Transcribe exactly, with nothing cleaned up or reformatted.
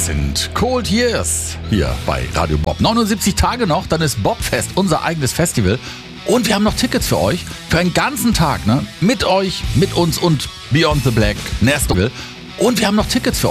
sind Cold Years hier bei Radio Bob. neunundsiebzig Tage noch, dann ist Bobfest, unser eigenes Festival. Und wir haben noch Tickets für euch, für einen ganzen Tag, ne? Mit euch, mit uns und Beyond the Black, Nestival. Und wir haben noch Tickets für euch.